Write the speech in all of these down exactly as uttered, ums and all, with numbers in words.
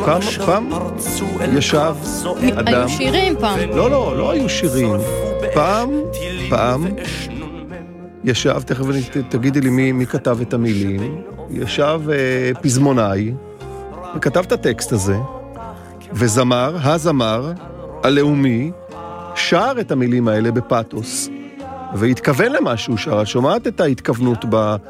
פעם, פעם ישב אדם... היו שירים פעם. לא, לא, לא היו שירים. פעם, פעם ישב, תכף תגידי לי מי, מי כתב את המילים, ישב אה, פזמונאי, וכתב את הטקסט הזה, וזמר, הזמר, הלאומי, שר את המילים האלה בפאטוס, והתכוון למשהו שר, שומעת את ההתכוונות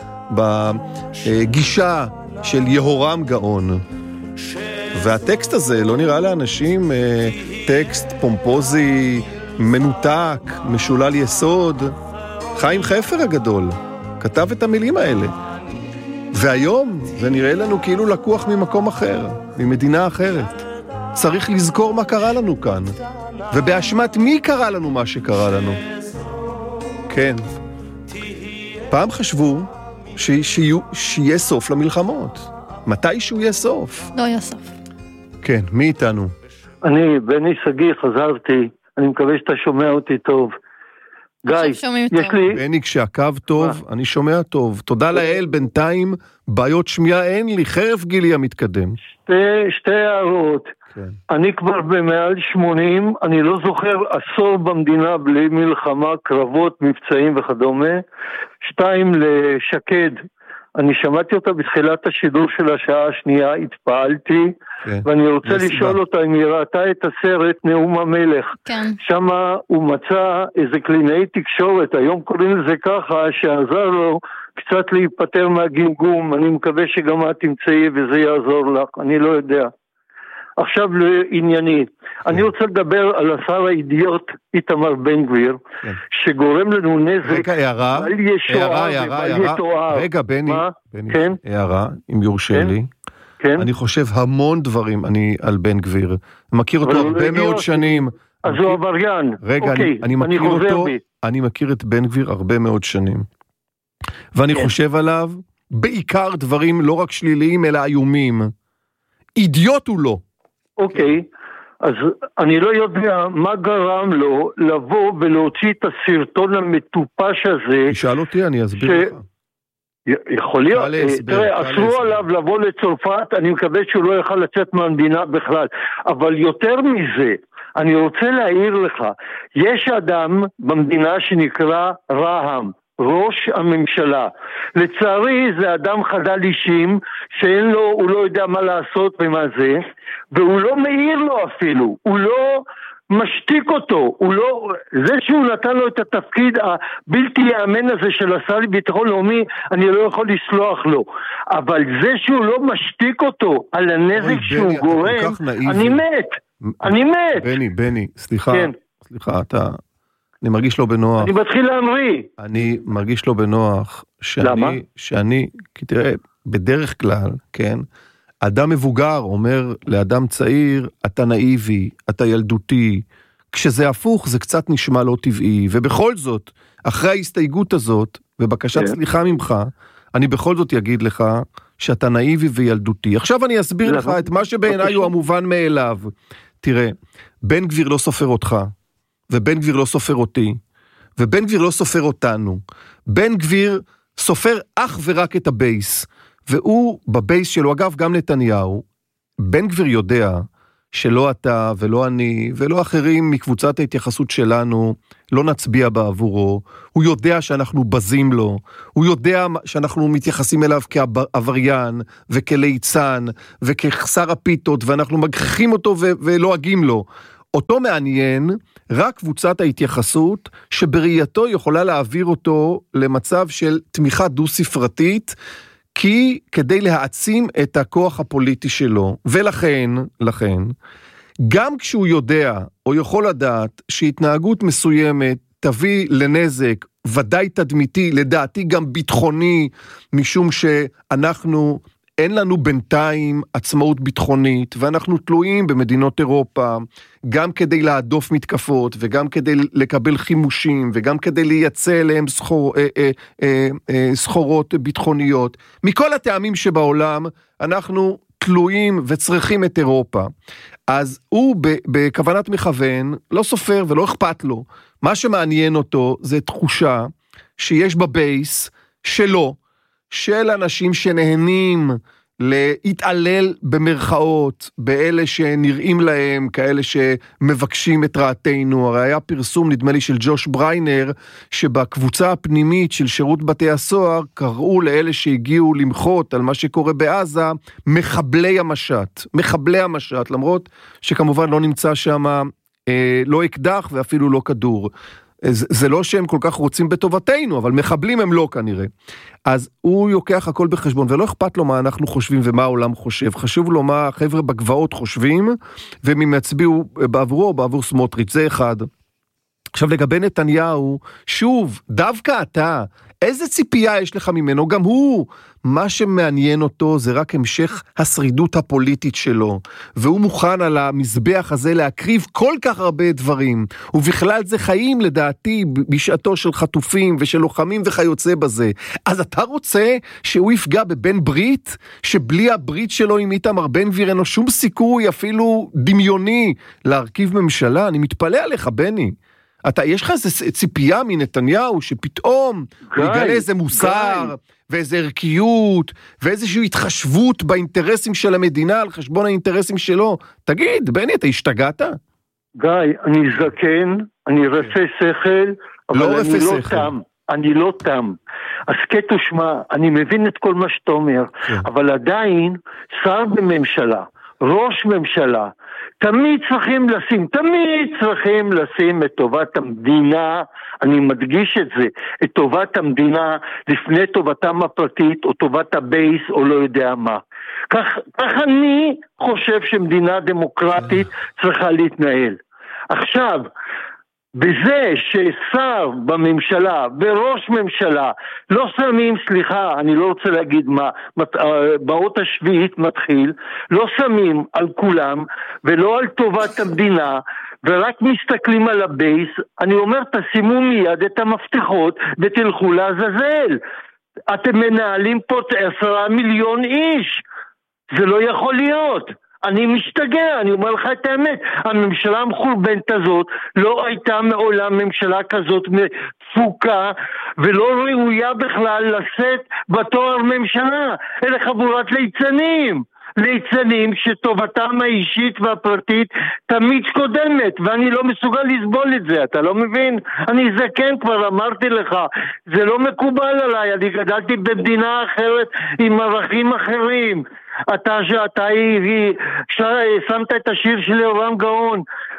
בגישה של יהורם גאון. והטקסט הזה לא נראה לאנשים אה, טקסט פומפוזי, מנותק, משולל יסוד. חיים חפר הגדול כתב את המילים האלה. והיום זה נראה לנו כאילו לקוח ממקום אחר, ממדינה אחרת. צריך לזכור מה קרה לנו כאן. ובאשמת מי קרה לנו מה שקרה לנו. כן. פעם חשבו ש... שיהיו... שיהיה סוף למלחמות. מתי שהוא יהיה סוף? לא יהיה סוף. כן, מי איתנו? אני, בני סגי, חזרתי. אני מקווה שאתה שומע אותי טוב. גיא, יש לי... בני, כשהקו טוב, אני שומע טוב. תודה לאל, בינתיים, בעיות שמיעה אין לי, חרף גילי המתקדם. שתי, שתי הערות. כן. אני כבר במעל שמונים, אני לא זוכר עשור במדינה בלי מלחמה, קרבות, מבצעים וכדומה. שתיים, לשקד. אני שמעתי אותה בתחילת השידור של השעה השנייה, התפעלתי, כן. ואני רוצה לשאול אותה אם היא ראתה את הסרט נאום המלך. כן. שמה הוא מצא איזה קלינאי תקשורת, היום קוראים לזה ככה, שעזר לו קצת להיפטר מהגמגום, אני מקווה שגם את תמצאי וזה יעזור לך, אני לא יודע. עכשיו לענייני, אני רוצה לדבר על השר האידיוט איתמר בן גביר, שגורם לנו נזק על ישועה ועל יתואר. רגע, בני, הערה, אם יורשה לי. אני חושב המון דברים אני על בן גביר. מכיר אותו הרבה מאוד שנים. אז הוא עבריין. רגע, אני מכיר אותו, אני מכיר את בן גביר הרבה מאוד שנים. ואני חושב עליו בעיקר דברים לא רק שליליים, אלא איומים. אידיוט הוא לא. אוקיי, אז אני לא יודע מה גרם לו לבוא ולהוציא את הסרטון המטופש הזה. תשאל אותי, אני אסביר לך. יכול להיות, תראה, אסרו עליו לבוא לצרפת, אני מקווה שהוא לא יוכל לצאת מהמדינה בכלל, אבל יותר מזה, אני רוצה להעיר לך, יש אדם במדינה שנקרא רע"מ, ראש הממשלה. לצערי זה אדם חדל אישים, שאין לו, הוא לא יודע מה לעשות ומה זה, והוא לא מעיר לו אפילו, הוא לא משתיק אותו, הוא לא, זה שהוא נתן לו את התפקיד הבלתי יאמן הזה של השר לביטחון לאומי, אני לא יכול לסלוח לו, אבל זה שהוא לא משתיק אותו על הנזק שהוא גורם, אני מת, אני מת. בני, בני, סליחה, סליחה, אתה... אני מרגיש לא בנוח. אני מתחיל להמריא. אני מרגיש לא בנוח. שאני, למה? שאני, כי תראה, בדרך כלל, כן, אדם מבוגר אומר לאדם צעיר, אתה נאיבי, אתה ילדותי. כשזה הפוך, זה קצת נשמע לא טבעי. ובכל זאת, אחרי ההסתייגות הזאת, ובקשת yeah. סליחה ממך, אני בכל זאת אגיד לך, שאתה נאיבי וילדותי. עכשיו אני אסביר לך את מה שבעיניי הוא המובן מאליו. תראה, בן גביר לא סופר אותך. ובן גביר לא סופר אותי, ובן גביר לא סופר אותנו. בן גביר סופר אך ורק את הבייס, והוא בבייס שלו, אגב גם נתניהו, בן גביר יודע שלא אתה ולא אני ולא אחרים מקבוצת ההתייחסות שלנו לא נצביע בעבורו, הוא יודע שאנחנו בזים לו, הוא יודע שאנחנו מתייחסים אליו כעבריין וכליצן וכחסר הפיתות, ואנחנו מגחיכים אותו ולועגים לו. אותו מעניין רק קבוצת ההתייחסות שבראייתו יכולה להעביר אותו למצב של תמיכה דו-ספרתית, כי כדי להעצים את הכוח הפוליטי שלו, ולכן, לכן, גם כשהוא יודע או יכול לדעת שהתנהגות מסוימת תביא לנזק ודאי תדמיתי, לדעתי גם ביטחוני, משום שאנחנו אין לנו בינתיים עצמאות ביטחונית, ואנחנו תלויים במדינות אירופה, גם כדי להדוף מתקפות, וגם כדי לקבל חימושים, וגם כדי לייצא אליהם סחור, אה, אה, אה, אה, סחורות ביטחוניות. מכל הטעמים שבעולם, אנחנו תלויים וצריכים את אירופה. אז הוא בכוונת מכוון, לא סופר ולא אכפת לו. מה שמעניין אותו זה תחושה שיש בבייס שלו, של אנשים שנהנים להתעלל במרכאות, באלה שנראים להם, כאלה שמבקשים את רעתנו. הרי היה פרסום, נדמה לי, של ג'וש בריינר, שבקבוצה הפנימית של שירות בתי הסוהר, קראו לאלה שהגיעו למחות על מה שקורה בעזה, מחבלי המשט. מחבלי המשט, למרות שכמובן לא נמצא שם אה, לא אקדח ואפילו לא כדור. זה, זה לא שהם כל כך רוצים בטובתנו, אבל מחבלים הם לא כנראה. אז הוא יוקח הכל בחשבון, ולא אכפת לו מה אנחנו חושבים ומה העולם חושב. חשוב לו מה החבר'ה בגבעות חושבים, והם אם יצביעו בעבורו או בעבור סמוטריץ', זה אחד. עכשיו לגבי נתניהו, שוב, דווקא אתה, איזה ציפייה יש לך ממנו? גם הוא, מה שמעניין אותו זה רק המשך השרידות הפוליטית שלו, והוא מוכן על המזבח הזה להקריב כל כך הרבה דברים, ובכלל זה חיים לדעתי בשעתו של חטופים ושל לוחמים וכיוצא בזה. אז אתה רוצה שהוא יפגע בבן ברית, שבלי הברית שלו עם איתמר בן גביר אין לו שום סיכוי אפילו דמיוני להרכיב ממשלה? אני מתפלא עליך בני. אתה, יש לך איזו ציפייה מנתניהו שפתאום הוא יגלה איזה מוסר ואיזו ערכיות ואיזושהי התחשבות באינטרסים של המדינה על חשבון האינטרסים שלו? תגיד, בני, אתה השתגעת? גיא, אני זקן, אני רפה שכל, אבל לא אני לא תם. אני לא תם. אז כתו שמה, אני מבין את כל מה שאתה אומר, כן. אבל עדיין שר בממשלה, ראש ממשלה, תמיד צריכים לשים, תמיד צריכים לשים את טובת המדינה, אני מדגיש את זה, את טובת המדינה לפני טובתם הפרטית או טובת הבייס או לא יודע מה. כך, כך אני חושב שמדינה דמוקרטית צריכה להתנהל. עכשיו, בזה ששר בממשלה וראש ממשלה לא שמים, סליחה, אני לא רוצה להגיד מה, באות השביעית מתחיל, לא שמים על כולם ולא על טובת המדינה ורק מסתכלים על הבייס, אני אומר תשימו מיד את המפתחות ותלכו לעזאזל. אתם מנהלים פה עשרה מיליון איש, זה לא יכול להיות. אני משתגע, אני אומר לך את האמת, הממשלה המחורבנת הזאת לא הייתה מעולם ממשלה כזאת תפוקה ולא ראויה בכלל לשאת בתואר ממשלה, אלה חבורת ליצנים, ליצנים שטובתם האישית והפרטית תמיד קודמת, ואני לא מסוגל לסבול את זה, אתה לא מבין? אני זקן כבר, אמרתי לך, זה לא מקובל עליי, אני גדלתי במדינה אחרת עם ערכים אחרים. אתה שאתה שמת את השיר של יורם גאון,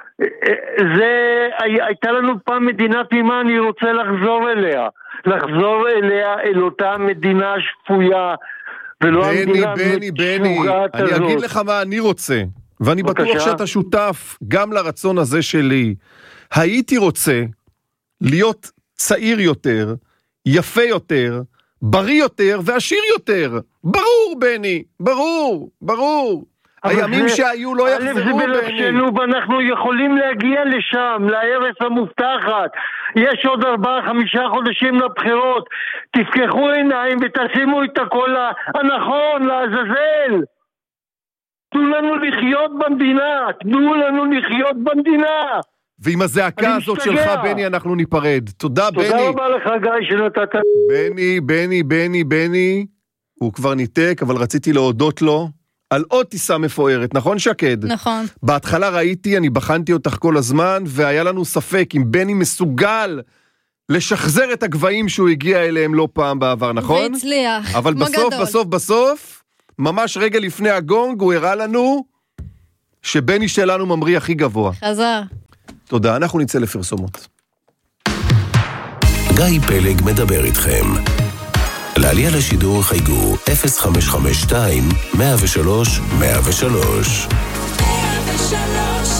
זה הייתה לנו פעם מדינה תמימה, אני רוצה לחזור אליה, לחזור אליה אל אותה מדינה שפויה ולא בני, המדינה בני, בני, אני אגיד לך מה אני רוצה, ואני בטוח בקשה. שאתה שותף גם לרצון הזה שלי. הייתי רוצה להיות צעיר יותר, יפה יותר, בריא יותר ועשיר יותר. ברור בני, ברור, ברור. הימים זה, שהיו לא יחזרו בני. ואנחנו יכולים להגיע לשם, לארץ המובטחת. יש עוד ארבעה, חמישה חודשים לבחירות. תפקחו עיניים ותשימו את הכל הנכון, לעזאזל. תנו לנו לחיות במדינה, תנו לנו לחיות במדינה. ועם הזעקה הזאת שלך, בני, אנחנו ניפרד. תודה, בני. תודה רבה לך, גיא, שנתת. בני, בני, בני, בני, הוא כבר ניתק, אבל רציתי להודות לו על עוד טיסה מפוארת, נכון שקד? נכון. בהתחלה ראיתי, אני בחנתי אותך כל הזמן, והיה לנו ספק אם בני מסוגל לשחזר את הגבהים שהוא הגיע אליהם לא פעם בעבר, נכון? והצליח, אבל בסוף, גדול. בסוף, בסוף, ממש רגע לפני הגונג, הוא הראה לנו שבני שלנו ממריא הכי גבוה. חזר. תודה, אנחנו נצא לפרסומות. גיא פלג מדבר איתכם. לעלייה לשידור חייגו אפס חמש חמש שתיים מאה ושלוש מאה ושלוש. מאה ושלוש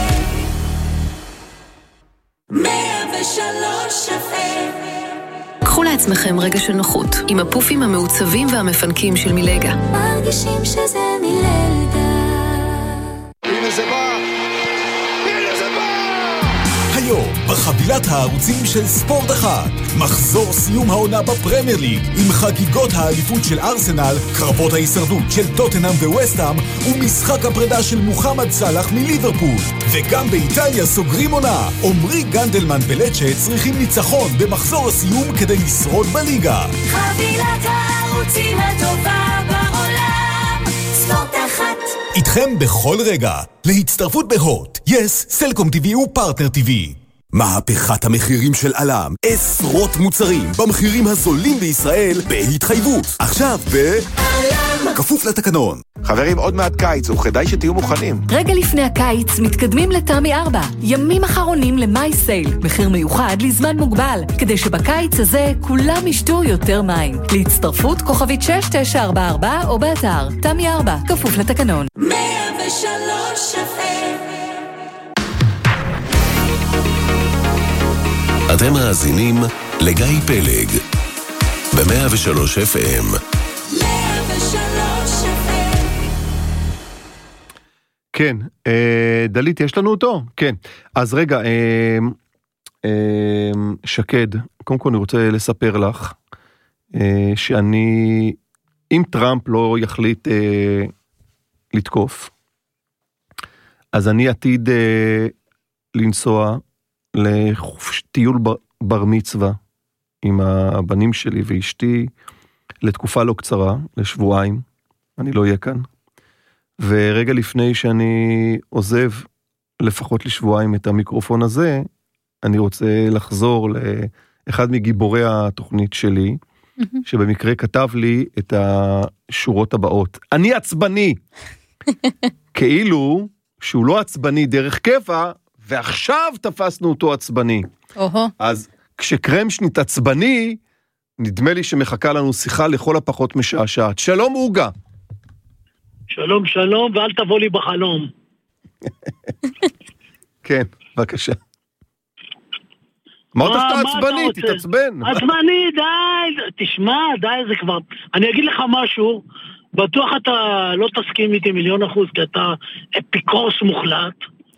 מאה ושלוש. קחו לעצמכם רגע של נוחות עם הפופים המעוצבים והמפנקים של מילגה. מרגישים שזה מילגה. הנה זה בא! הנה זה בא! היום, בחבילת הערוצים של ספורט אחד, מחזור סיום העונה בפרמייר ליג, עם חגיגות האליפות של ארסנל, קרבות ההישרדות של טוטנהאם וווסטהאם, ומשחק הפרידה של מוחמד סלאח מליברפול. וגם באיטליה סוגרים עונה. עומרי גנדלמן ולצ'ה צריכים ניצחון במחזור הסיום כדי לשרוד בליגה. חבילת הערוצים הטובה בעולם. ספורט אחת. איתכם בכל רגע, להצטרפות בהוט, יס, סלקום טיווי ופרטנר טיווי. מהפכת המחירים של אלם, עשרות מוצרים במחירים הזולים בישראל בהתחייבות. עכשיו ב... אלם. כפוף לתקנון. חברים, עוד מעט קיץ, וכדאי שתהיו מוכנים. רגע לפני הקיץ מתקדמים לתמי ארבע. ימים אחרונים למאי סייל. מחיר מיוחד לזמן מוגבל. כדי שבקיץ הזה כולם ישתו יותר מים. להצטרפות כוכבית שש תשע ארבע ארבע או באתר. תמי ארבע, כפוף לתקנון. מאה ושלוש אף אם. אתם מאזינים לגיא פלג ב-מאה ושלוש אף אם. מאה ושלוש אף אם. כן, אה, דלית, יש לנו אותו? כן. אז רגע, אה, אה, שקד, קודם כל אני רוצה לספר לך, אה, שאני, אם טראמפ לא יחליט אה, לתקוף, אז אני עתיד אה, לנסוע לטיול בר, בר מצווה עם הבנים שלי ואשתי לתקופה לא קצרה, לשבועיים, אני לא אהיה כאן. ורגע לפני שאני עוזב לפחות לשבועיים את המיקרופון הזה, אני רוצה לחזור לאחד מגיבורי התוכנית שלי, שבמקרה כתב לי את השורות הבאות. אני עצבני! כאילו שהוא לא עצבני דרך קבע, ועכשיו תפסנו אותו עצבני. אז כשקרמשנית עצבני, נדמה לי שמחכה לנו שיחה לכל הפחות משעשעת. שלום אוגה. שלום שלום, ואל תבוא לי בחלום. כן, בבקשה. אמרת שאתה עצבני, תתעצבן. עצבני, די, תשמע, די, זה כבר... אני אגיד לך משהו, בטוח אתה לא תסכים איתי מיליון אחוז, כי אתה אפיקורס מוחלט,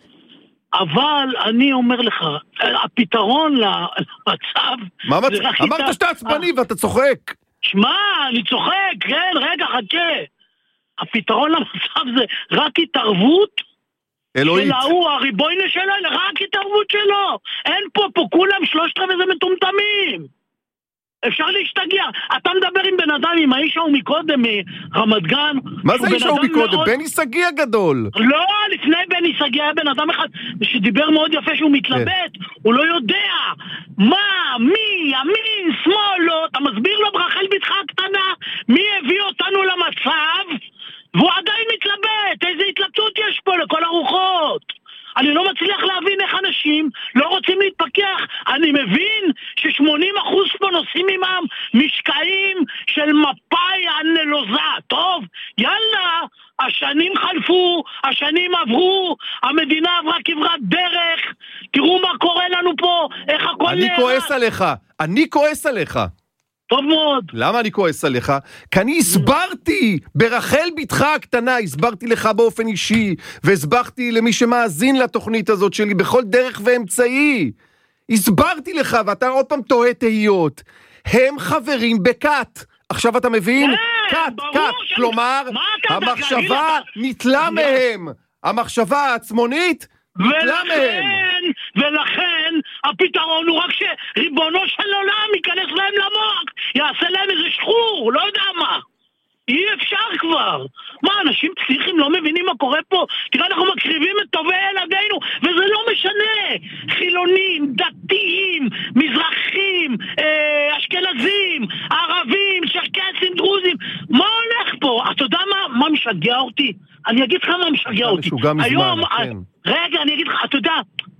אבל אני אומר לך, הפתרון למצב... מה מצב? אמרת שאתה עצבני ואתה צוחק. שמע, אני צוחק, כן, רגע, חכה. הפתרון למצב זה רק התערבות אלוהית. של ההוא, הריבוינה שלו, רק התערבות שלו. אין פה, פה כולם שלושת רבעי זה מטומטמים. אפשר להשתגע. אתה מדבר עם בן אדם, עם האיש ההוא מקודם, מרמת גן. מה זה האיש ההוא מקודם? מאוד... בני סגי הגדול. לא, לפני בני סגי היה בן אדם אחד שדיבר מאוד יפה שהוא מתלבט. כן. הוא לא יודע מה, מי, ימין, שמאל, לא. אתה מסביר לו ברחל בתך הקטנה, מי הביא אותנו למצב, והוא עדיין מתלבט. איזה התלבטות יש פה לכל הרוחות. אני לא מצליח להבין איך אנשים לא רוצים להתפקח. אני מבין ש-שמונים אחוז פה נוסעים עמם משקעים של מפאי הנלוזה. טוב, יאללה, השנים חלפו, השנים עברו, המדינה עברה כברת דרך, תראו מה קורה לנו פה, איך הכל אני נראה. כועס עליך, אני כועס עליך. טוב מאוד. למה אני כועס עליך? כי אני הסברתי ברחל בתך הקטנה, הסברתי לך באופן אישי, והסברתי למי שמאזין לתוכנית הזאת שלי בכל דרך ואמצעי. הסברתי לך, ואתה עוד פעם טועה תהיות. הם חברים בקאט. עכשיו אתה מבין? קאט, קאט. כלומר, המחשבה נתלה מהם. המחשבה העצמונית נתלה מהם. ולכן הפתרון הוא רק שריבונו של עולם ייכנס להם למוח, יעשה להם איזה שחור, לא יודע מה. אי אפשר כבר. מה, אנשים פסיכים לא מבינים מה קורה פה? תראה, אנחנו מקריבים את טובי ילדינו, וזה לא משנה. חילונים, דתיים, מזרחים, אה, אשכנזים, ערבים, צ'רקסים, דרוזים. מה הולך פה? אתה יודע מה, מה משגע אותי? אני אגיד לך מה משגע אותי. היום, כן. רגע, אני אגיד לך, אתה יודע,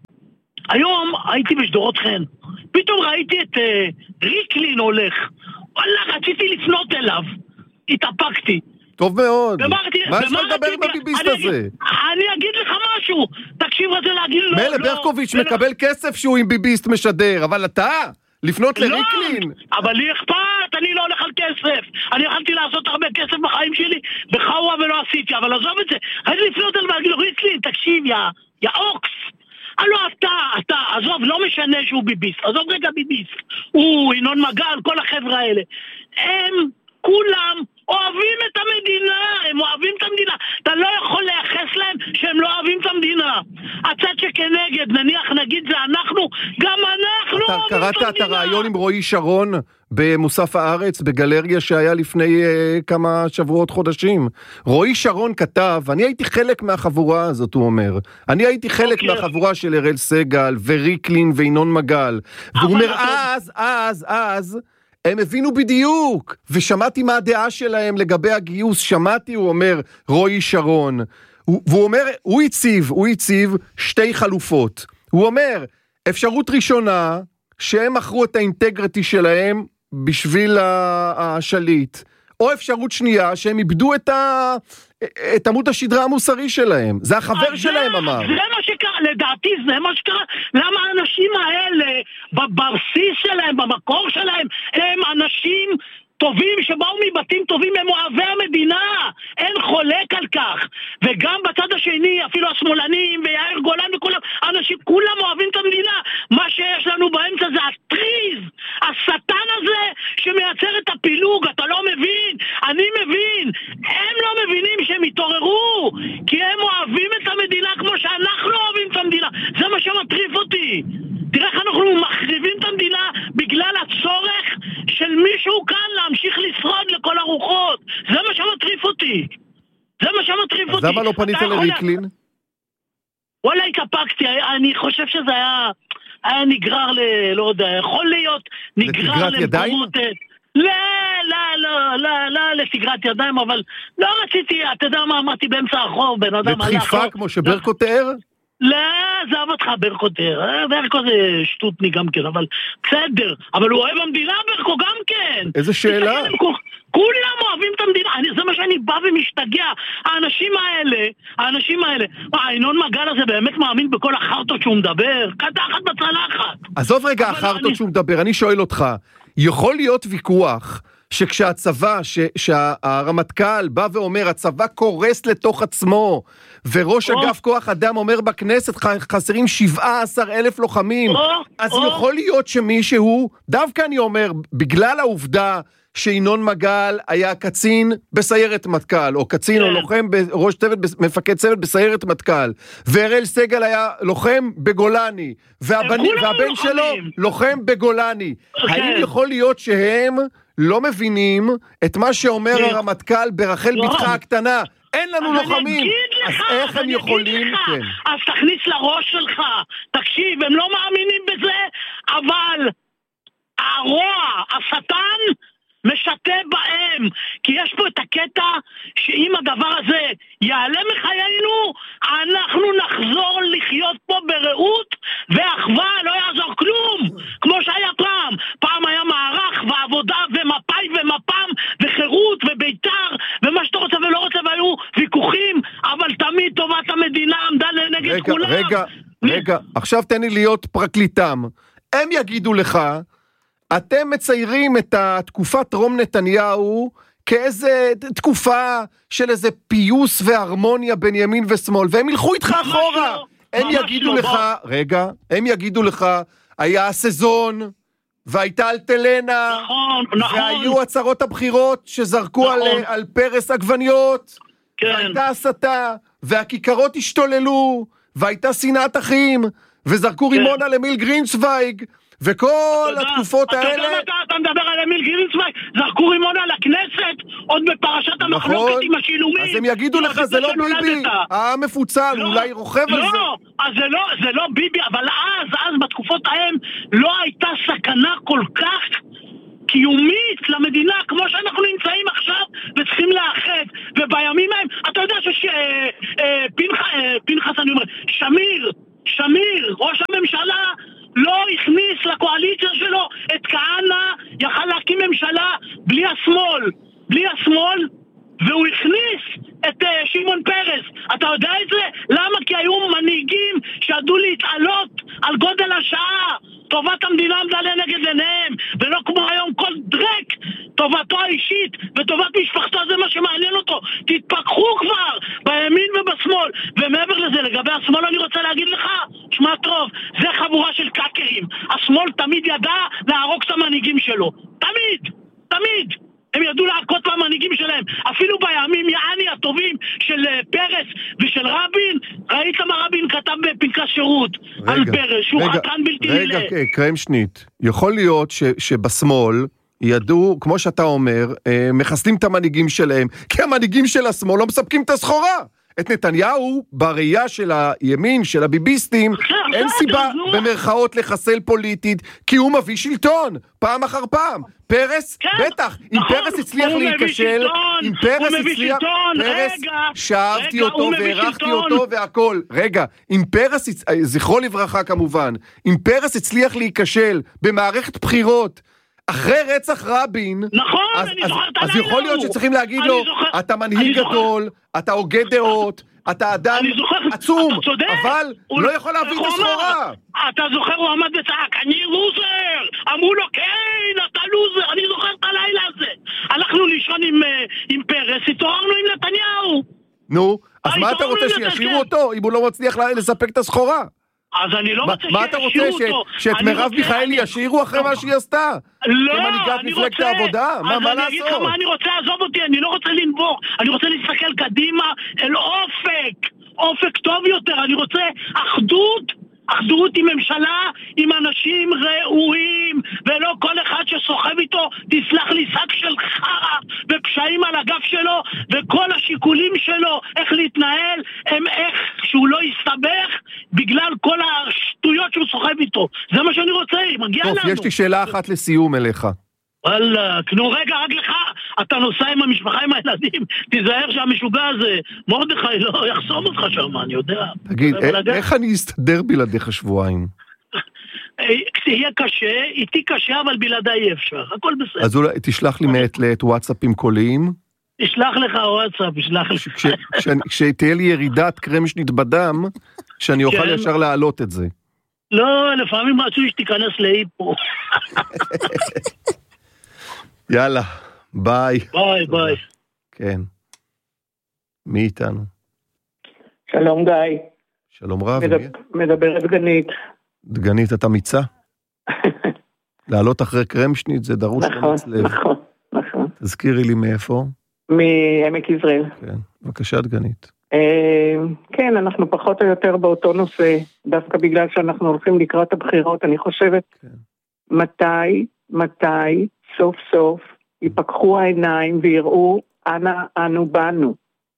היום הייתי בשדרות חן, פתאום ראיתי את אה, ריקלין הולך, וואלה, רציתי לפנות אליו, התאפקתי. טוב מאוד. ומרתי, מה יש לך לדבר עם הביביסט הזה? אני אגיד לך משהו, תקשיב רזה להגיד לו. מילא ברקוביץ' מקבל כסף שהוא עם ביביסט משדר, אבל אתה, לפנות לריקלין. אבל לי אכפת, אני לא הולך על כסף. אני יכלתי לעשות הרבה כסף בחיים שלי, בחאווה ולא עשיתי, אבל עזוב את זה. הייתי לפנות אליו ולהגיד לו, ריקלין, תקשיב, יא, יא אוקס. הלו אתה, אתה, עזוב, לא משנה שהוא ביביסט, עזוב רגע ביביסט, הוא, ינון מגל, כל החבר'ה האלה, הם כולם אוהבים את המדינה, הם אוהבים את המדינה, אתה לא יכול לייחס להם שהם לא אוהבים את המדינה. הצד שכנגד, נניח נגיד זה אנחנו, גם אנחנו אתה קראת את הרעיון עם רועי שרון במוסף הארץ, בגלריה שהיה לפני uh, כמה שבועות חודשים? רועי שרון כתב, אני הייתי חלק מהחבורה הזאת, הוא אומר. אני הייתי חלק okay. מהחבורה של אראל סגל וריקלין וינון מגל. והוא אומר, אתה... אז, אז, אז, הם הבינו בדיוק. ושמעתי מה הדעה שלהם לגבי הגיוס, שמעתי, הוא אומר, רועי שרון. והוא אומר, הוא הציב, הוא הציב שתי חלופות. הוא אומר, אפשרות ראשונה, שהם מכרו את האינטגריטי שלהם בשביל השליט, או אפשרות שנייה, שהם איבדו את, ה... את עמוד השדרה המוסרי שלהם. זה החבר שלהם זה, אמר. זה מה שקרה, לדעתי זה מה שקרה. למה האנשים האלה, בבסיס שלהם, במקור שלהם, הם אנשים טובים שבאו מבתים טובים, הם אוהבי המדינה, אין חולק על כך. וגם בצד השני, אפילו השמאלנים ויאיר גולן וכולם, אנשים כולם אוהבים את המדינה. מה שיש לנו באמצע זה הטריז, השטן הזה שמייצר את הפילוג. אתה לא מבין, אני מבין. הם לא מבינים שהם התעוררו, כי הם אוהבים את המדינה כמו שאנחנו אוהבים את המדינה. זה מה שמטריף אותי. תראה איך אנחנו מחריבים את המדינה בגלל הצורך של מישהו כאן להמשיך לשרוד לכל הרוחות. זה מה שמטריף אותי. זה מה שמטריף אותי. אז למה לא פנית לריקלין? וואלה, התאפקתי. אני חושב שזה היה, היה נגרר ל... לא יודע, יכול להיות נגרר למקומות... לא, לא, לא, לא, לא, לסגרת ידיים, אבל לא רציתי, אתה יודע מה אמרתי באמצע החור, בן אדם הלך... ודחיפה כמו שברקו תיאר? לא, זה אהב אותך ברקו תיאר, ברקו זה שטוטני גם כן, אבל בסדר, אבל הוא אוהב המדינה ברקו גם כן. איזה שאלה? כולם אוהבים את המדינה, זה מה שאני בא ומשתגע, האנשים האלה, האנשים האלה, מה, ינון מגל הזה באמת מאמין בכל החרטות שהוא מדבר? קדחת בצלחת. עזוב רגע החרטות שהוא מדבר, אני שואל אותך, יכול להיות ויכוח שכשהצבא, שהרמטכ"ל בא ואומר, הצבא קורס לתוך עצמו, וראש אגף כוח אדם אומר בכנסת, חסרים שבעה עשר אלף לוחמים, אז יכול להיות שמישהו, דווקא אני אומר, בגלל העובדה שינון מגל היה קצין בסיירת מטכ"ל, או קצין או לוחם בראש צוות, מפקד צוות בסיירת מטכ"ל, ואראל סגל היה לוחם בגולני, והבן שלו לוחם בגולני. האם יכול להיות שהם לא מבינים את מה שאומר הרמטכ"ל ברחל בתך הקטנה? אין לנו לוחמים. אז איך הם יכולים? אז תכניס לראש שלך, תקשיב, הם לא מאמינים בזה, אבל הרוע, השטן, משתה בהם, כי יש פה את הקטע שאם הדבר הזה יעלה מחיינו, אנחנו נחזור לחיות פה ברעות ואחווה, לא יעזור כלום, כמו שהיה פעם. פעם היה מערך ועבודה ומפאי ומפ"ם וחירות וביתר ומה שאתה רוצה ולא רוצה, והיו ויכוחים, אבל תמיד טובת המדינה עמדה לנגד רגע, כולם. רגע, רגע, עכשיו תן לי להיות פרקליטם. הם יגידו לך, אתם מציירים את התקופת רום נתניהו כאיזה תקופה של איזה פיוס והרמוניה בין ימין ושמאל, והם ילכו איתך אחורה. הם יגידו לך, רגע, הם יגידו לך, היה הסזון, והייתה אלטלנה, והיו הצהרות הבחירות שזרקו על פרס עגבניות, והייתה הסתה, והכיכרות השתוללו, והייתה שנאת אחים, וזרקו רימון על אמיל גרינצוויג, וכל התקופות האלה... אתה יודע מה אתה מדבר על אמיל גרינצוויג? זרקו רימון על הכנסת, עוד בפרשת המחלוקת עם השילומים. אז הם יגידו לך, זה לא ביבי, העם מפוצל, אולי רוכב על זה. לא, אז זה לא ביבי, אבל אז, אז בתקופות ההם, לא הייתה סכנה כל כך קיומית למדינה, כמו שאנחנו נמצאים עכשיו, וצריכים לאחד, ובימים ההם, אתה יודע שפנחס, אני אומר, שמיר, שמיר, ראש הממשלה, לא הכניס לקואליציה שלו את כהנא, יכל להקים ממשלה בלי השמאל, בלי השמאל, והוא הכניס את uh, שמעון פרס. אתה יודע את זה? למה? כי היו מנהיגים שידעו להתעלות על גודל השעה. טובת המדינה עמדה לנגד עיניהם, ולא כמו היום כל דרק, טובתו האישית וטובת משפחתו, זה מה שמעניין אותו. תתפקחו כבר בימין ובשמאל. ומעבר לזה, לגבי השמאל אני רוצה להגיד לך, שמע טוב, זה חבורה של קאקרים. השמאל תמיד ידע להרוג את המנהיגים שלו. תמיד, תמיד. הם ידעו להכות במנהיגים שלהם. אפילו בימים יעני הטובים של פרס ושל רבין, ראית מה רבין כתב בפנקס שירות על פרס, שהוא חתן בלתי נלאה. רגע, קרמשניט, יכול להיות שבשמאל ידעו, כמו שאתה אומר, מחסלים את המנהיגים שלהם, כי המנהיגים של השמאל לא מספקים את הסחורה. את נתניהו, בראייה של הימין, של הביביסטים, אין סיבה במרכאות לחסל פוליטית, כי הוא מביא שלטון, פעם אחר פעם. פרס, בטח, אם פרס הצליח להיכשל, אם פרס הצליח, פרס, שאהבתי אותו והערכתי אותו והכל. רגע, אם פרס, זכרו לברכה כמובן, אם פרס הצליח להיכשל במערכת בחירות, אחרי רצח רבין, נכון, אז, אני אז, זוכר את אז הלילה יכול להיות הוא. שצריכים להגיד לו, זוכר, אתה מנהיג גדול, אתה הוגה דעות, אתה אדם זוכר, עצום, אתה צודק, אבל הוא לא יכול להביא את הסחורה. אתה זוכר, הוא עמד וצעק, אני לוזר, אמרו לו, כן, אתה לוזר, אני זוכר את הלילה הזה. הלכנו לישון עם, עם פרס, התעוררנו עם נתניהו. נו, אז מה אתה רוצה, שישאירו אותו, אם הוא לא מצליח לספק את הסחורה? אז אני לא רוצה מה אתה רוצה, שאת מרב מיכאלי ישאירו אחרי מה שהיא עשתה? לא, כמנהיגת מפלגת העבודה, מה לעשות? אז אני אגיד לך מה אני רוצה, עזוב אותי, אני לא רוצה לנבור, אני רוצה להסתכל קדימה אל אופק, אופק טוב יותר, אני רוצה אחדות, אחדות עם ממשלה, עם אנשים ראויים, ולא כל אחד שסוחב איתו, תסלח לי, שק של חרה, ופשעים על הגף שלו, וכל השיקולים שלו, איך להתנהל, הם איך שהוא לא יסתבך, בגלל כל השטויות שהוא סוחב איתו. זה מה שאני רוצה, מגיע טוב, לנו. טוב, יש לי שאלה אחת לסיום אליך. וואלה, נו רגע, רק לך, אתה נוסע עם המשפחה, עם הילדים, תיזהר שהמשוגע הזה, מרדכי לא יחסום אותך שם, אני יודע. תגיד, איך אני אסתדר בלעדיך שבועיים? יהיה קשה, איתי קשה, אבל בלעדיי אי אפשר, הכל בסדר. אז אולי תשלח לי מעת לעת וואטסאפים קוליים? תשלח לך וואטסאפ, תשלח לך. כשתהיה לי ירידת קרמשנית בדם, שאני אוכל ישר להעלות את זה. לא, לפעמים רצו שתיכנס להיפו. יאללה, ביי. ביי, ביי. כן. מי איתנו? שלום גיא. שלום רב. מדברת דגנית. דגנית, אתה מיצה? לעלות אחרי קרמשנית זה דרוש אומץ לב. נכון, נכון. תזכירי לי מאיפה? מעמק יזרעאל. כן, בבקשה דגנית. כן, אנחנו פחות או יותר באותו נושא, דווקא בגלל שאנחנו הולכים לקראת הבחירות, אני חושבת, מתי, מתי, סוף סוף, ייפקחו העיניים ויראו אנה אנו בנו.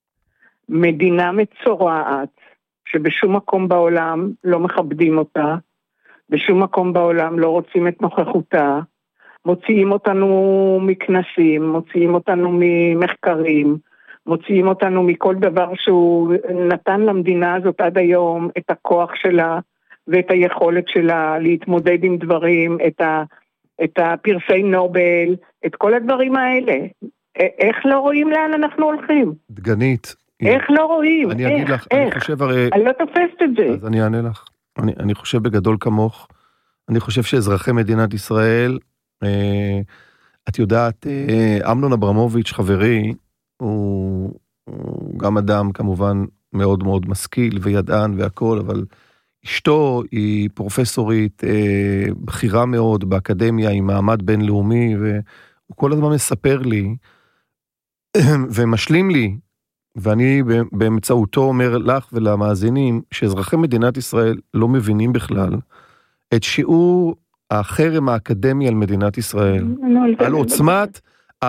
מדינה מצורעת, שבשום מקום בעולם לא מכבדים אותה, בשום מקום בעולם לא רוצים את נוכחותה, מוציאים אותנו מכנסים, מוציאים אותנו ממחקרים, מוציאים אותנו מכל דבר שהוא נתן למדינה הזאת עד היום, את הכוח שלה ואת היכולת שלה להתמודד עם דברים, את, ה, את הפרסי נובל, את כל הדברים האלה. איך לא רואים לאן אנחנו הולכים? דגנית. איך לא רואים? אני איך, אגיד לך, איך? אני חושב הרי... אני לא תופסת את זה. אז אני אענה לך. אני, אני חושב בגדול כמוך, אני חושב שאזרחי מדינת ישראל, אה, את יודעת, אה, אמנון אברמוביץ' חברי, הוא, הוא גם אדם כמובן מאוד מאוד משכיל וידען והכל, אבל אשתו היא פרופסורית אה, בכירה מאוד באקדמיה עם מעמד בינלאומי, והוא כל הזמן מספר לי, ומשלים לי, ואני באמצעותו אומר לך ולמאזינים, שאזרחי מדינת ישראל לא מבינים בכלל את שיעור החרם האקדמי על מדינת ישראל, על עוצמת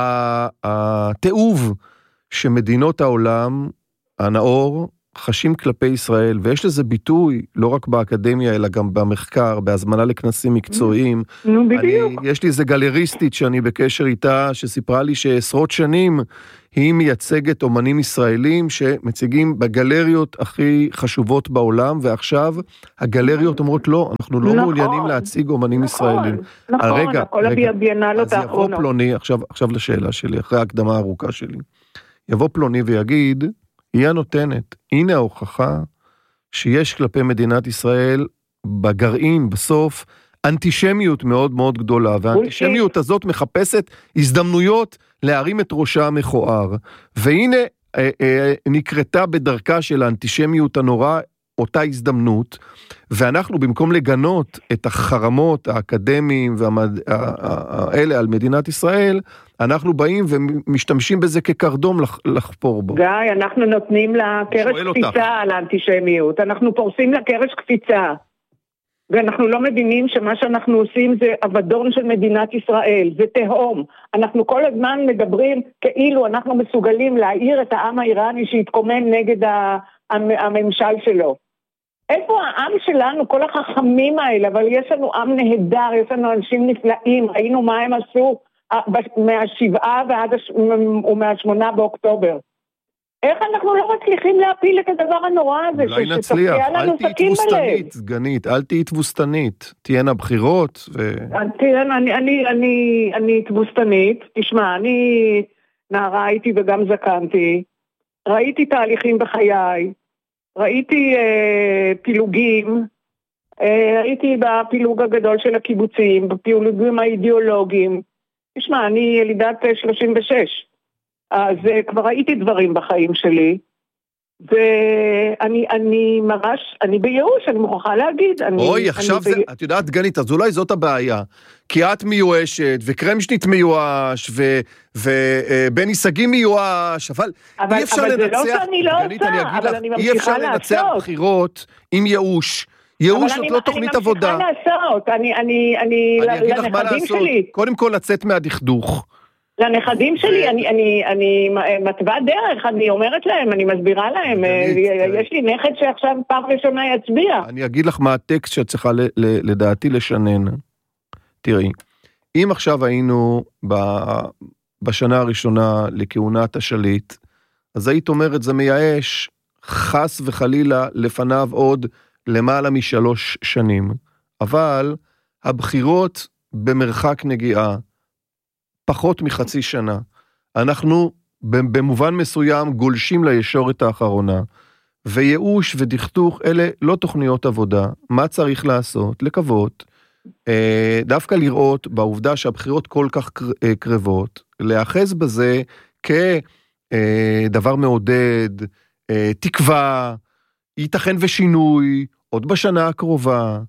התיעוב שמדינות העולם הנאור חשים כלפי ישראל, ויש לזה ביטוי לא רק באקדמיה, אלא גם במחקר, בהזמנה לכנסים מקצועיים. נו, בדיוק. יש לי איזה גלריסטית שאני בקשר איתה, שסיפרה לי שעשרות שנים היא מייצגת אומנים ישראלים שמציגים בגלריות הכי חשובות בעולם, ועכשיו הגלריות אומרות לא, אנחנו לא מעוניינים להציג אומנים ישראלים. נכון, נכון, כל הביאנלות האחרונות. אז יבוא פלוני, עכשיו לשאלה שלי, אחרי ההקדמה הארוכה שלי, יבוא פלוני ויגיד, היא הנותנת, הנה ההוכחה שיש כלפי מדינת ישראל בגרעין, בסוף, אנטישמיות מאוד מאוד גדולה, והאנטישמיות הזאת מחפשת הזדמנויות להרים את ראשה המכוער, והנה אה, אה, נקרתה בדרכה של האנטישמיות הנורא, אותה הזדמנות, ואנחנו במקום לגנות את החרמות האקדמיים והאלה על מדינת ישראל, אנחנו באים ומשתמשים בזה כקרדום לחפור בו. גיא, אנחנו נותנים לה קרש קפיצה על האנטישמיות, אנחנו פורסים לה קרש קפיצה, ואנחנו לא מבינים שמה שאנחנו עושים זה אבדון של מדינת ישראל, זה תהום. אנחנו כל הזמן מדברים כאילו אנחנו מסוגלים להעיר את העם האיראני שהתקומם נגד הממשל שלו. איפה העם שלנו, כל החכמים האלה, אבל יש לנו עם נהדר, יש לנו אנשים נפלאים, ראינו מה הם עשו מהשבעה ועד ומהשמונה באוקטובר. איך אנחנו לא מצליחים להפיל את הדבר הנורא הזה? אולי נצליח, אל תהי תבוסתנית, סגנית, אל תהי תבוסתנית, תהיינה בחירות. תראה, אני תבוסתנית, תשמע, אני נערה הייתי וגם זקנתי, ראיתי תהליכים בחיי, ראיתי פילוגים, הייתי בפילוג הגדול של הקיבוצים, בפילוגים האידיאולוגיים. תשמע, אני ילידת שלושים ושש. אז כבר ראיתי דברים בחיים שלי, ואני אני ממש, אני בייאוש, אני מוכרחה להגיד. אוי, אני, עכשיו אני זה, בי... את יודעת, גנית, אז אולי זאת הבעיה, כי את מיואשת, וקרמשנית מיואש, ובני סגי מיואש, אבל, אבל אי אפשר אבל לנצח, זה לא שאני לא גנית, עושה, אני אגיד אבל לך, אני אי אפשר לנצח בחירות עם ייאוש. ייאוש זאת לא תוכנית עבודה. אבל אני ממשיכה לעשות, אני, אני, אני, אני אגיד לך מה לעשות, קודם כל לצאת מהדכדוך. לנכדים שלי, אני, אני, אני מטבע דרך, אני אומרת להם, אני מסבירה להם, יש לי נכד שעכשיו פעם ראשונה יצביע. אני אגיד לך מה הטקסט שאת צריכה לדעתי לשנן. תראי, אם עכשיו היינו בשנה הראשונה לכהונת השליט, אז היית אומרת, זה מייאש, חס וחלילה לפניו עוד למעלה משלוש שנים, אבל הבחירות במרחק נגיעה, פחות מחצי שנה, אנחנו במובן מסוים גולשים לישורת האחרונה, וייאוש ודכתוך אלה לא תוכניות עבודה. מה צריך לעשות? לקוות, דווקא לראות בעובדה שהבחירות כל כך קרבות, להאחז בזה כדבר מעודד, תקווה, ייתכן ושינוי, עוד בשנה הקרובה,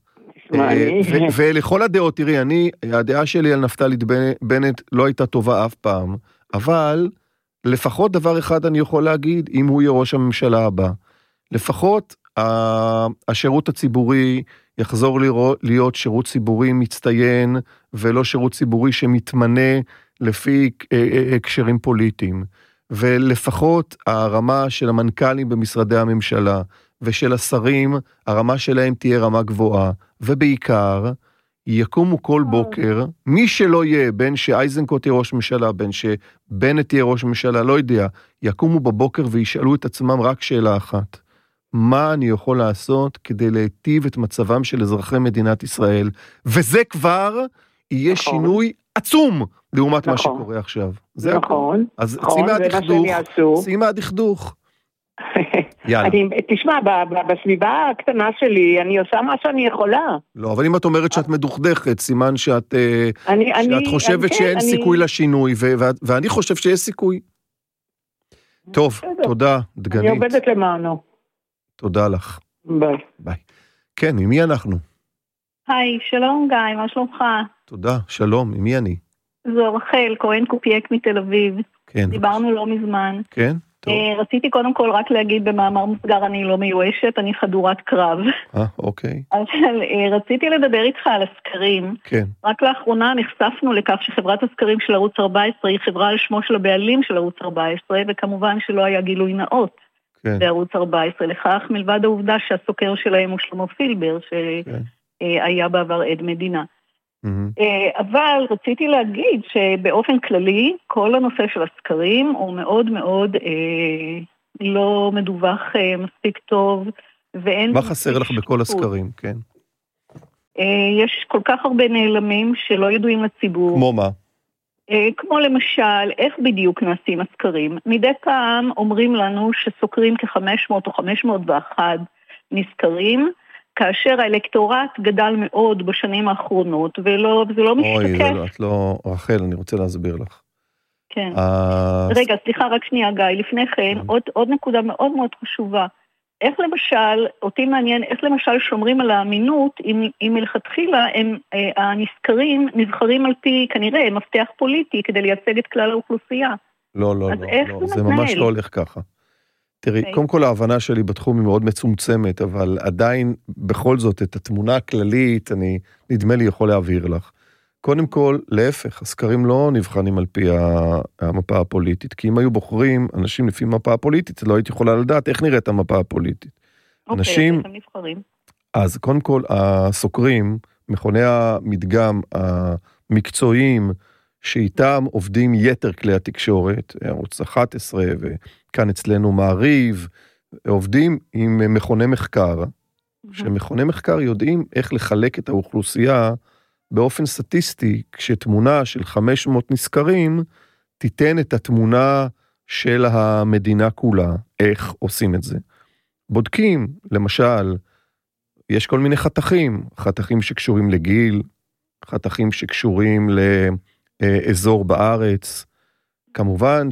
ולכל הדעות, תראי, אני, הדעה שלי על נפתלי בנט לא הייתה טובה אף פעם, אבל לפחות דבר אחד אני יכול להגיד, אם הוא יהיה ראש הממשלה הבא, לפחות השירות הציבורי יחזור להיות שירות ציבורי מצטיין, ולא שירות ציבורי שמתמנה לפי הקשרים פוליטיים, ולפחות הרמה של המנכ"לים במשרדי הממשלה, ושל השרים, הרמה שלהם תהיה רמה גבוהה, ובעיקר, יקומו כל בוקר, מי שלא יהיה, בין שאייזנקוט יהיה ראש ממשלה, בין שבנט יהיה ראש ממשלה, לא יודע, יקומו בבוקר וישאלו את עצמם רק שאלה אחת, מה אני יכול לעשות כדי להיטיב את מצבם של אזרחי מדינת ישראל, וזה כבר יהיה נכון. שינוי עצום, לעומת נכון. מה שקורה עכשיו. זה נכון. הכל. אז נכון, שימה הדכדוך, שימה הדכדוך. אני, תשמע, בסביבה הקטנה שלי, אני עושה מה שאני יכולה. לא, אבל אם את אומרת שאת מדוכדכת, סימן שאת, אני, שאת אני, חושבת אני, שאין אני... סיכוי לשינוי, ו- ו- ואני חושב שיש סיכוי. טוב, בסדר. תודה, דגנית. אני עובדת למענו. תודה לך. ביי. ביי. כן, ממי אנחנו? היי, שלום גיא, מה שלומך? תודה, שלום, ממי אני? זו רחל, כהן קופייק מתל אביב. כן. דיברנו לא מזמן. כן? טוב. רציתי קודם כל רק להגיד במאמר מוסגר, אני לא מיואשת, אני חדורת קרב. אה, אוקיי. אבל רציתי לדבר איתך על הסקרים. כן. רק לאחרונה נחשפנו לכך שחברת הסקרים של ערוץ ארבע עשרה היא חברה על שמו של הבעלים של ערוץ ארבע עשרה, וכמובן שלא היה גילוי נאות כן. בערוץ ארבע עשרה. לכך מלבד העובדה שהסוקר שלהם הוא שלמה פילבר, שהיה כן. בעבר עד מדינה. Mm-hmm. אבל רציתי להגיד שבאופן כללי כל הנושא של הסקרים הוא מאוד מאוד אה, לא מדווח אה, מספיק טוב ואין... מה חסר לך בכל הסקרים? כן. אה, יש כל כך הרבה נעלמים שלא ידועים לציבור. כמו מה? אה, כמו למשל איך בדיוק נעשים הסקרים. מדי פעם אומרים לנו שסוקרים כ-חמש מאות או חמש מאות ואחת נסקרים, כאשר האלקטורט גדל מאוד בשנים האחרונות, ולא, וזה לא משתקף. אוי, זה לא, את לא, רחל, אני רוצה להסביר לך. כן. רגע, סליחה, רק שנייה, גיא, לפני כן, עוד, עוד נקודה מאוד מאוד חשובה. איך למשל, אותי מעניין, איך למשל שומרים על האמינות, אם, אם מלכתחילה הם, הנזכרים נבחרים על פי, כנראה, מפתח פוליטי, כדי לייצג את כלל האוכלוסייה. לא, לא, לא, לא, זה, זה ממש לא הולך ככה. תראי, okay. קודם כל ההבנה שלי בתחום היא מאוד מצומצמת, אבל עדיין, בכל זאת, את התמונה הכללית, אני נדמה לי יכול להעביר לך. קודם כל, להפך, הסקרים לא נבחנים על פי המפה הפוליטית, כי אם היו בוחרים אנשים לפי מפה הפוליטית, לא הייתי יכולה לדעת איך נראית המפה הפוליטית. אוקיי, אנשים, איך הם נבחרים? אז קודם כל, הסוקרים, מכוני המדגם המקצועיים, שאיתם עובדים יתר כלי התקשורת, ערוץ אחת עשרה, וכאן אצלנו מעריב, עובדים עם מכוני מחקר, שמכוני מחקר יודעים איך לחלק את האוכלוסייה, באופן סטטיסטי, כשתמונה של חמש מאות נזכרים, תיתן את התמונה של המדינה כולה, איך עושים את זה. בודקים, למשל, יש כל מיני חתכים, חתכים שקשורים לגיל, חתכים שקשורים לאזור בארץ, כמובן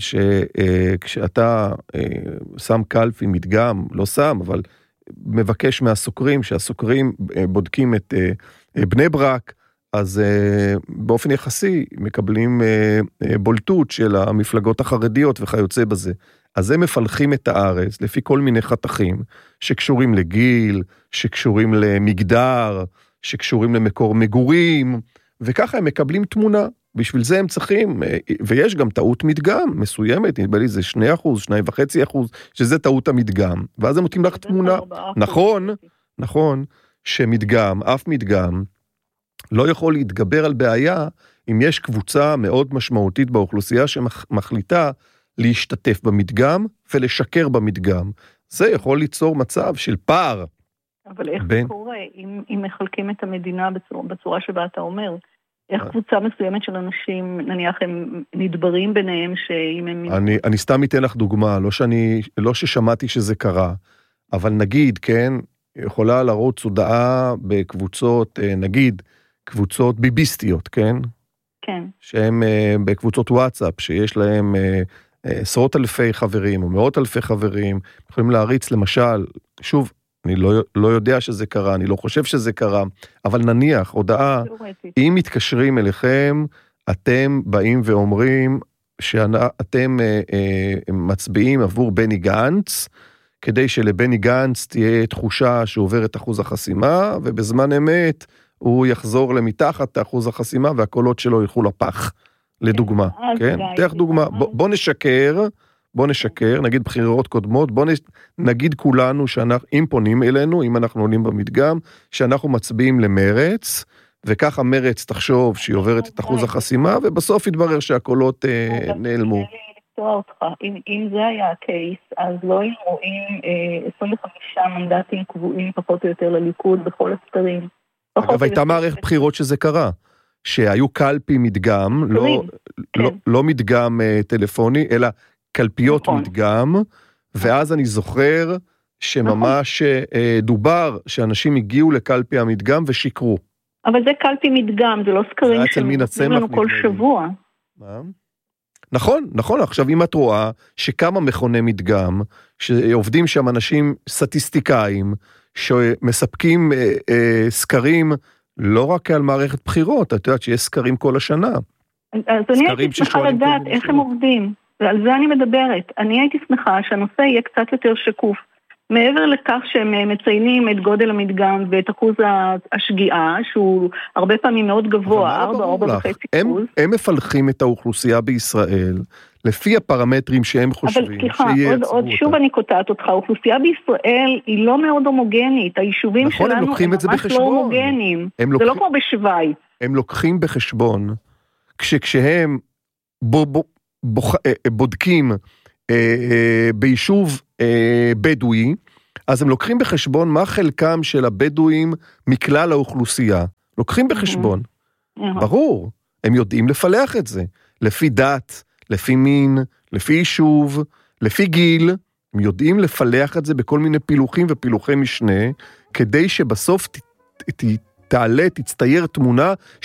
שכשאתה שם קלפי מדגם, לא שם, אבל מבקש מהסוקרים, שהסוקרים בודקים את בני ברק, אז uh, באופן יחסי מקבלים uh, uh, בולטות של המפלגות החרדיות וכיוצא בזה. אז הם מפלחים את הארץ לפי כל מיני חתכים שקשורים לגיל, שקשורים למגדר, שקשורים למקור מגורים, וככה הם מקבלים תמונה. בשביל זה הם צריכים, ויש גם טעות מדגם מסוימת, נדמה לי זה שני אחוז, שניים וחצי אחוז, שזה טעות המדגם, ואז הם נותנים לך תמונה. נכון, נכון, שמדגם, אף מדגם, לא יכול להתגבר על בעיה אם יש קבוצה מאוד משמעותית באוכלוסייה שמחליטה להשתתף במדגם ולשקר במדגם. זה יכול ליצור מצב של פער. אבל איך בין... זה קורה אם, אם מחלקים את המדינה בצורה, בצורה שבה אתה אומר? איך קבוצה מסוימת של אנשים, נניח הם נדברים ביניהם שאם הם... אני, אני סתם אתן לך דוגמה, לא, שאני, לא ששמעתי שזה קרה, אבל נגיד, כן, יכולה לרוץ הודעה בקבוצות, נגיד, קבוצות ביביסטיות, כן? כן. שהן uh, בקבוצות וואטסאפ, שיש להם uh, עשרות אלפי חברים, או מאות אלפי חברים, יכולים להריץ למשל, שוב, אני לא, לא יודע שזה קרה, אני לא חושב שזה קרה, אבל נניח, הודעה, אם מתקשרים אליכם, אתם באים ואומרים, שאתם uh, uh, מצביעים עבור בני גנץ, כדי שלבני גנץ תהיה תחושה שעובר את אחוז החסימה, ובזמן אמת, הוא יחזור למתחת אחוז החסימה, והקולות שלו ילכו לפח, לדוגמה, כן? תלך דוגמה, בוא נשקר, בוא נשקר, נגיד בחירות קודמות, בוא נגיד כולנו, אם פונים אלינו, אם אנחנו עולים במדגם, שאנחנו מצביעים למרץ, וככה מרץ תחשוב שהיא עוברת את אחוז החסימה, ובסוף יתברר שהקולות נעלמו. אם זה היה הקייס, אז לא היינו רואים עשרים וחמישה מנדטים קבועים פחות או יותר לליכוד בכל הסקרים. אגב, הייתה מערכת בחירות שזה קרה, שהיו קלפי מדגם, לא, לא, לא מדגם טלפוני, אלא קלפיות מדגם, ואז אני זוכר שממש דובר שאנשים הגיעו לקלפי המדגם ושיקרו. אבל זה קלפי מדגם, זה לא סקרים שנותנים לנו כל שבוע. מה? נכון, נכון, עכשיו אם את רואה שכמה מכוני מדגם, שעובדים שם אנשים סטטיסטיקאים, שמספקים אה, אה, סקרים לא רק על מערכת בחירות, את יודעת שיש סקרים כל השנה. אז אני הייתי שמחה לדעת איך הם עובדים, ועל זה אני מדברת. אני הייתי שמחה שהנושא יהיה קצת יותר שקוף. מעבר לכך שהם מציינים את גודל המדגם ואת אחוז השגיאה, שהוא הרבה פעמים מאוד גבוה, ארבע, ארבע וחצי אחוז. הם מפלחים את האוכלוסייה בישראל, לפי הפרמטרים שהם חושבים. אבל סליחה, עוד, עוד שוב אני קוטעת אותך, האוכלוסייה בישראל היא לא מאוד הומוגנית, היישובים נכון, שלנו הם, הם ממש לא הומוגנים, זה לוקחים, לא כמו בשוויץ. הם לוקחים בחשבון, כשהם בו, בו, בו, בודקים אה, אה, ביישוב אה, בדואי, אז הם לוקחים בחשבון מה חלקם של הבדואים מכלל האוכלוסייה. לוקחים בחשבון. ברור, הם יודעים לפלח את זה. לפי דת, לפי מין, לפי יישוב, לפי גיל, הם יודעים לפלח את זה בכל מיני פילוחים ופילוחי משנה, כדי שבסוף ת, ת, תעלה, תצטייר תמונה